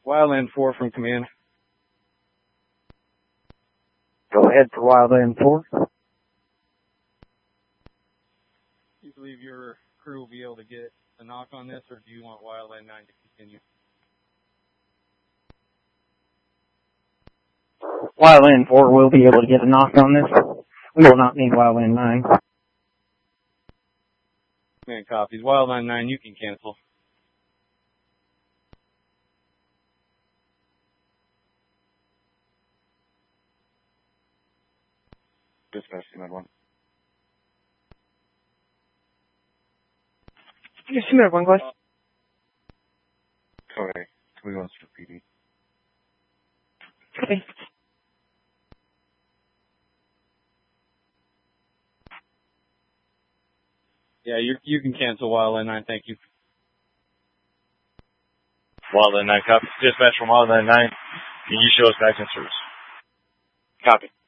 Wildland 4 from command. Go ahead for Wildland 4. Do you believe your crew will be able to get a knock on this, or do you want Wildland 9 to continue? Wildland 4 will be able to get a knock on this. We will not need Wildland 9. Man, copies. Wildland 9, you can cancel. Dispatch, Med 1. Yes, Med 1, go ahead. Code A. 2 for PD. Okay. Yeah, you can cancel Wildland 9, thank you. Wildland 9, copy. Dispatch from Wildland 9. Can you show us back in service? Copy.